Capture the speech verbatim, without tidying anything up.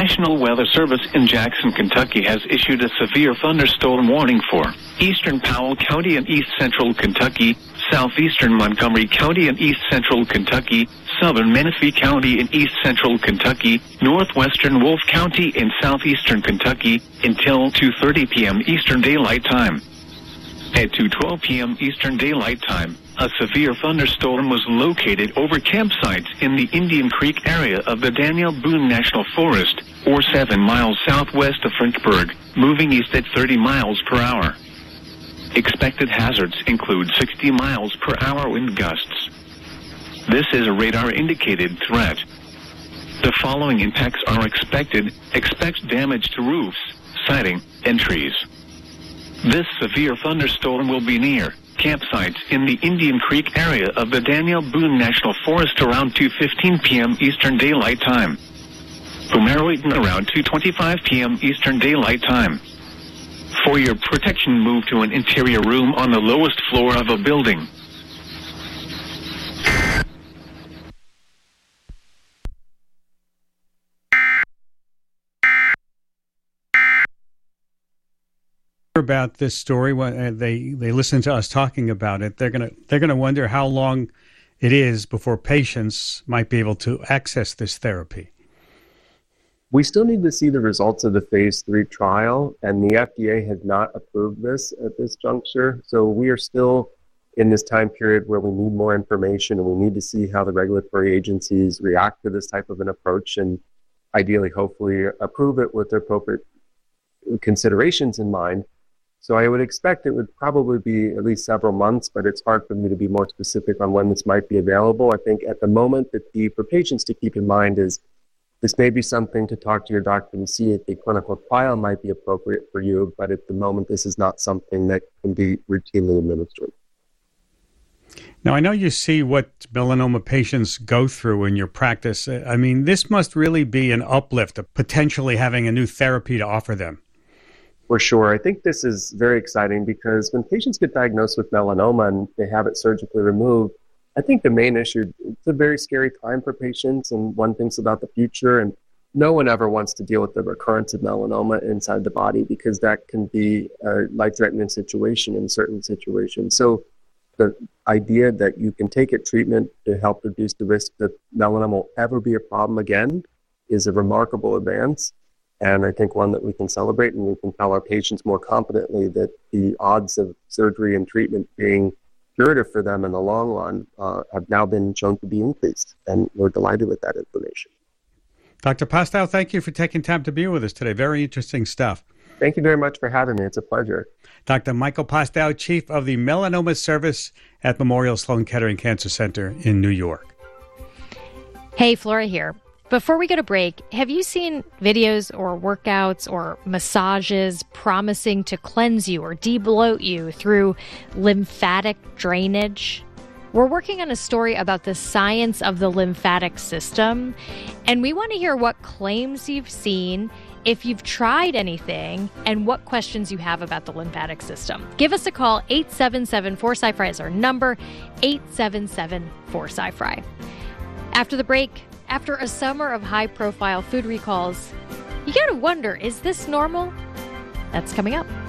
National Weather Service in Jackson, Kentucky has issued a severe thunderstorm warning for eastern Powell County and east central Kentucky, southeastern Montgomery County and east central Kentucky, southern Menifee County and east central Kentucky, northwestern Wolfe County and southeastern Kentucky until two thirty p.m. Eastern Daylight Time. At two twelve p.m. Eastern Daylight Time, a severe thunderstorm was located over campsites in the Indian Creek area of the Daniel Boone National Forest, or seven miles southwest of Frenchburg, moving east at thirty miles per hour. Expected hazards include sixty miles per hour wind gusts. This is a radar-indicated threat. The following impacts are expected. Expect damage to roofs, siding, and trees. This severe thunderstorm will be near campsites in the Indian Creek area of the Daniel Boone National Forest around two fifteen p.m. Eastern Daylight Time. Fumaroiton around two twenty-five p.m. Eastern Daylight Time. For your protection, move to an interior room on the lowest floor of a building. About this story when they they listen to us talking about it, they're gonna they're gonna wonder how long it is before patients might be able to access this therapy. We still need to see the results of the phase three trial, and the F D A has not approved this at this juncture. So we are still in this time period where we need more information, and we need to see how the regulatory agencies react to this type of an approach, and ideally, hopefully, approve it with the appropriate considerations in mind. So I would expect it would probably be at least several months, but it's hard for me to be more specific on when this might be available. I think at the moment that the, for patients to keep in mind is this may be something to talk to your doctor and see if a clinical trial might be appropriate for you, but at the moment this is not something that can be routinely administered. Now, I know you see what melanoma patients go through in your practice. I mean, this must really be an uplift of potentially having a new therapy to offer them. For sure. I think this is very exciting because when patients get diagnosed with melanoma and they have it surgically removed, I think the main issue, it's a very scary time for patients, and one thinks about the future, and no one ever wants to deal with the recurrence of melanoma inside the body because that can be a life-threatening situation in certain situations. So the idea that you can take a treatment to help reduce the risk that melanoma will ever be a problem again is a remarkable advance. And I think one that we can celebrate, and we can tell our patients more confidently that the odds of surgery and treatment being curative for them in the long run uh, have now been shown to be increased. And we're delighted with that information. Doctor Pastow, thank you for taking time to be with us today. Very interesting stuff. Thank you very much for having me. It's a pleasure. Doctor Michael Pastow, Chief of the Melanoma Service at Memorial Sloan Kettering Cancer Center in New York. Hey, Flora here. Before we go to break, have you seen videos or workouts or massages promising to cleanse you or debloat you through lymphatic drainage? We're working on a story about the science of the lymphatic system, and we want to hear what claims you've seen, if you've tried anything, and what questions you have about the lymphatic system. Give us a call. Eight seven seven four S C I F R I is our number, eight seven seven four S C I F R I. After the break, after a summer of high-profile food recalls, you gotta wonder, is this normal? That's coming up.